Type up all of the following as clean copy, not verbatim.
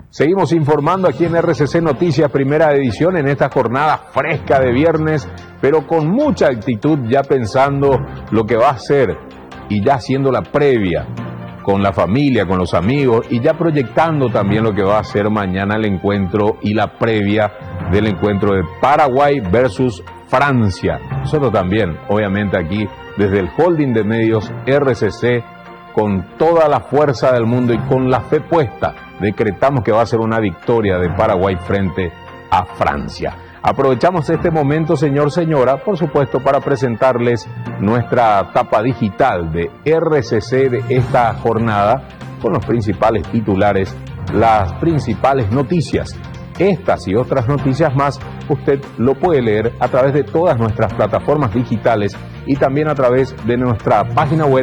Seguimos informando aquí en RCC Noticias, primera edición, en esta jornada fresca de viernes, pero con mucha actitud, ya pensando lo que va a ser y ya haciendo la previa con la familia, con los amigos, y ya proyectando también lo que va a ser mañana el encuentro y la previa del encuentro de Paraguay versus Francia. Nosotros también, obviamente aquí, desde el holding de medios RCC, con toda la fuerza del mundo y con la fe puesta, decretamos que va a ser una victoria de Paraguay frente a Francia. Aprovechamos este momento, señor, señora, por supuesto, para presentarles nuestra tapa digital de RCC de esta jornada, con los principales titulares, las principales noticias. Estas y otras noticias más, usted lo puede leer a través de todas nuestras plataformas digitales y también a través de nuestra página web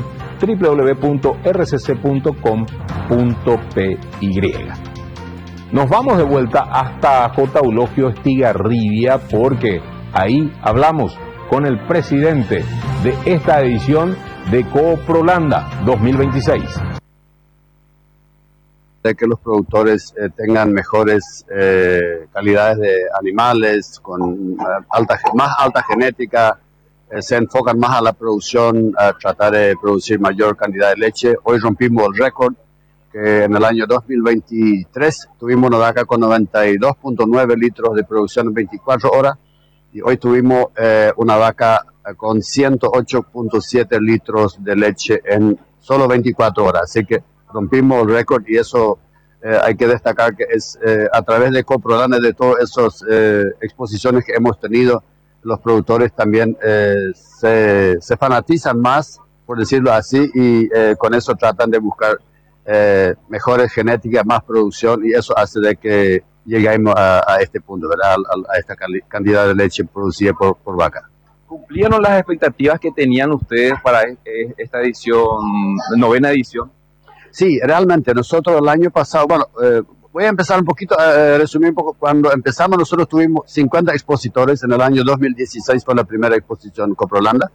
www.rcc.com.py. Nos vamos de vuelta hasta J. Eulogio Estigarribia porque ahí hablamos con el presidente de esta edición de Cooprolanda 2026. De que los productores tengan mejores calidades de animales, con más alta genética, se enfocan más a la producción, a tratar de producir mayor cantidad de leche. Hoy rompimos el récord, que en el año 2023 tuvimos una vaca con 92.9 litros de producción en 24 horas, y hoy tuvimos una vaca con 108.7 litros de leche en solo 24 horas. Así que rompimos el récord, y eso hay que destacar que es a través de Cooprolanda, de todas esas exposiciones que hemos tenido. Los productores también se fanatizan más, por decirlo así, y con eso tratan de buscar mejores genéticas, más producción, y eso hace de que lleguemos a este punto, ¿verdad? A esta cantidad de leche producida por vaca. ¿Cumplieron las expectativas que tenían ustedes para esta edición, novena edición? Sí, realmente nosotros el año pasado, voy a empezar un poquito, resumir un poco. Cuando empezamos nosotros tuvimos 50 expositores. En el año 2016 fue la primera exposición Cooprolanda,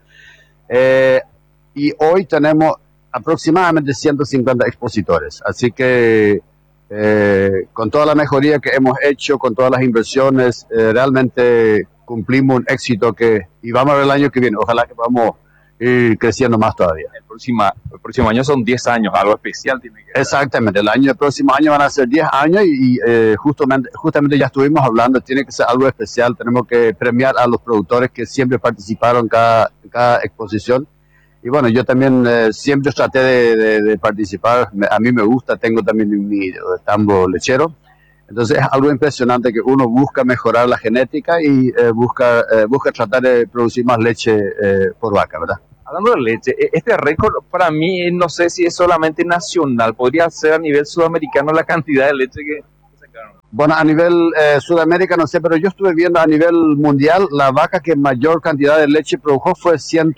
y hoy tenemos aproximadamente 150 expositores. Así que con toda la mejoría que hemos hecho, con todas las inversiones, realmente cumplimos un éxito y vamos a ver el año que viene. Ojalá que podamos ir creciendo más todavía. El próximo año son 10 años, algo especial tiene que ver. Exactamente, el próximo año van a ser 10 años y justamente ya estuvimos hablando, tiene que ser algo especial. Tenemos que premiar a los productores que siempre participaron en cada exposición. Y bueno, yo también siempre traté de participar. A mí me gusta, tengo también mi tambo lechero. Entonces es algo impresionante que uno busca mejorar la genética y busca tratar de producir más leche por vaca, ¿verdad? Hablando de leche, este récord para mí no sé si es solamente nacional, podría ser a nivel sudamericano la cantidad de leche que sacaron. Bueno, a nivel Sudamérica no sé, pero yo estuve viendo a nivel mundial, la vaca que mayor cantidad de leche produjo fue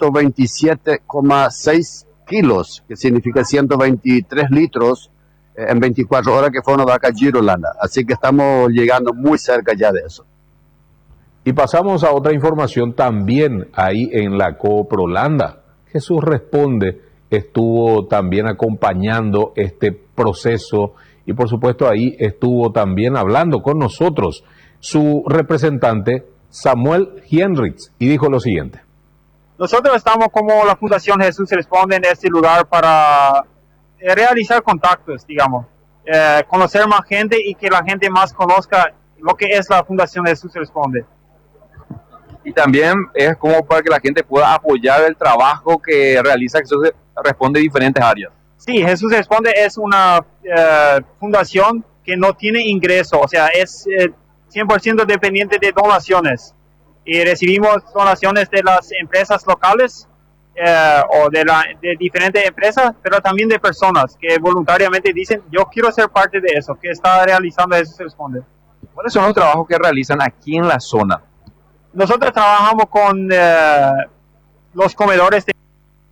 127,6 kilos, que significa 123 litros en 24 horas, que fue una vaca Girolanda. Así que estamos llegando muy cerca ya de eso. Y pasamos a otra información también ahí en la Cooprolanda. Jesús Responde estuvo también acompañando este proceso y por supuesto ahí estuvo también hablando con nosotros su representante Samuel Henrich y dijo lo siguiente. Nosotros estamos como la Fundación Jesús Responde en este lugar para realizar contactos, digamos, conocer más gente y que la gente más conozca lo que es la Fundación Jesús Responde. Y también es como para que la gente pueda apoyar el trabajo que realiza Jesús Responde en diferentes áreas. Sí, Jesús Responde es una fundación que no tiene ingreso, o sea, es 100% dependiente de donaciones. Y recibimos donaciones de las empresas locales o de diferentes empresas, pero también de personas que voluntariamente dicen, yo quiero ser parte de eso, que está realizando Jesús Responde. ¿Cuáles son los trabajos que realizan aquí en la zona? Nosotros trabajamos con los comedores de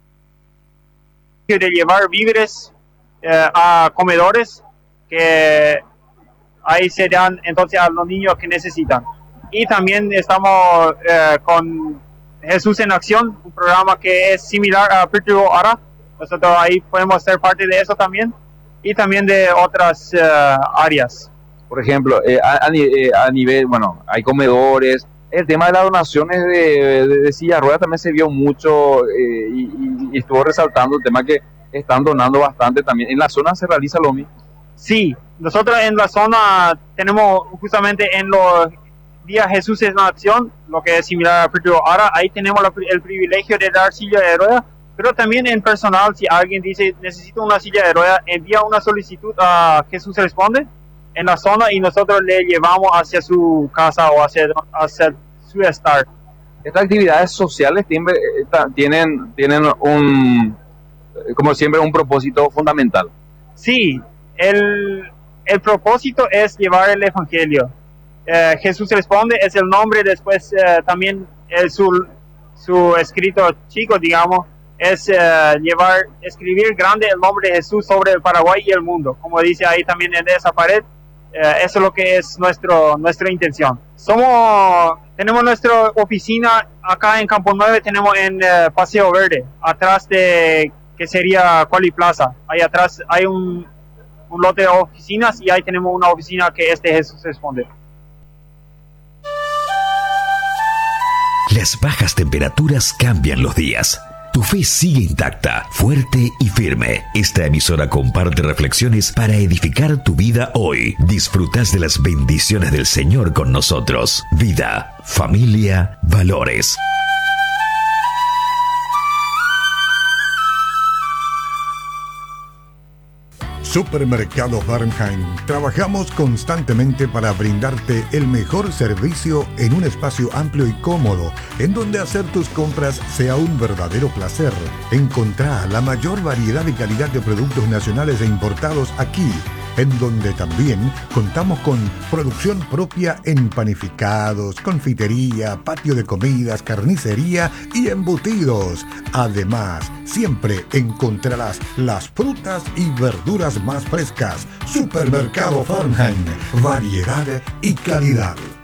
llevar víveres a comedores que ahí se dan entonces a los niños que necesitan. Y también estamos con Jesús en Acción, un programa que es similar a Pirtuo Ara. Nosotros ahí podemos ser parte de eso también y también de otras áreas. Por ejemplo, a nivel, bueno, hay comedores. El tema de las donaciones de silla de ruedas también se vio mucho y estuvo resaltando el tema que están donando bastante también. ¿En la zona se realiza lo mismo? Sí, nosotros en la zona tenemos justamente en los días Jesús en Acción, lo que es similar a Apertura Ara, ahí tenemos el privilegio de dar silla de ruedas, pero también en personal, si alguien dice necesito una silla de ruedas, envía una solicitud a Jesús Responde en la zona y nosotros le llevamos hacia su casa o hacia su estar. Estas actividades sociales tienen un, como siempre, un propósito fundamental. Sí, el propósito es llevar el evangelio. Jesús Responde es el nombre, después también su escrito chico, digamos, es escribir grande el nombre de Jesús sobre el Paraguay y el mundo, como dice ahí también en esa pared. Eso es lo que es nuestra intención. Tenemos nuestra oficina acá en Campo 9, tenemos en Paseo Verde, atrás de que sería Quali Plaza. Ahí atrás hay un lote de oficinas y ahí tenemos una oficina que es de Jesús Responde. Las bajas temperaturas cambian los días. Tu fe sigue intacta, fuerte y firme. Esta emisora comparte reflexiones para edificar tu vida hoy. Disfrutas de las bendiciones del Señor con nosotros. Vida, familia, valores. Supermercado Farmheim. Trabajamos constantemente para brindarte el mejor servicio en un espacio amplio y cómodo, en donde hacer tus compras sea un verdadero placer. Encontrá la mayor variedad y calidad de productos nacionales e importados aquí, en donde también contamos con producción propia en panificados, confitería, patio de comidas, carnicería y embutidos. Además, siempre encontrarás las frutas y verduras más frescas. Supermercado Farmheim, variedad y calidad.